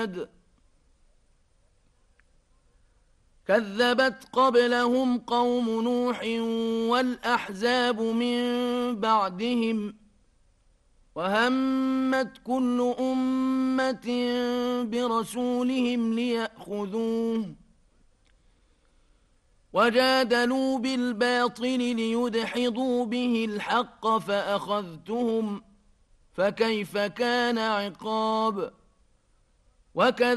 رشاد كذبت قبلهم قوم نوح والأحزاب من بعدهم وهمت كل أمة برسولهم ليأخذوه وجادلوا بالباطل ليدحضوا به الحق فأخذتهم فكيف كان عقاب